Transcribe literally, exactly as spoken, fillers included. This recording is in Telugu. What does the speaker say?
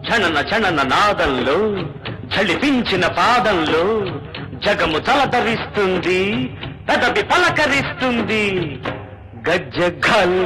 జనన జనన నాదంలో చలిపించిన పాదంలో జగము తలధరిస్తుంది, పెదవి పలకరిస్తుంది. గజ్జ